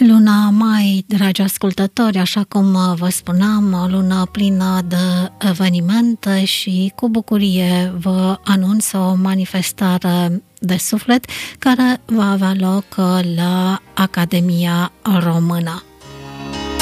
Luna mai, dragi ascultători, așa cum vă spuneam, o lună plină de evenimente și cu bucurie vă anunț o manifestare de suflet care va avea loc la Academia Română.